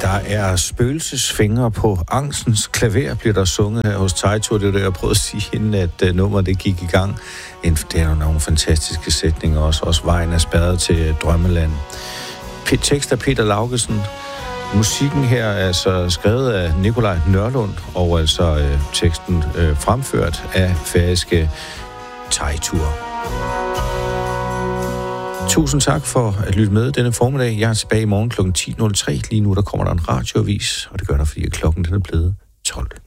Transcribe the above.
Der er spøgelsesfingre på angstens klaver, bliver der sunget her hos Tejtur. Det er det, jeg prøvede at sige, inden at nummeret det gik i gang. Det er nogle fantastiske sætninger også. Også vejen er spærret til Drømmeland. Tekst af Peter Laugesen. Musikken her er altså skrevet af Nikolaj Nørlund, og altså teksten fremført af færøske Tejtur. Tusind tak for at lytte med denne formiddag. Jeg er tilbage i morgen kl. 10.03. Lige nu der kommer der en radioavis, og det gør der, fordi klokken den er blevet 12.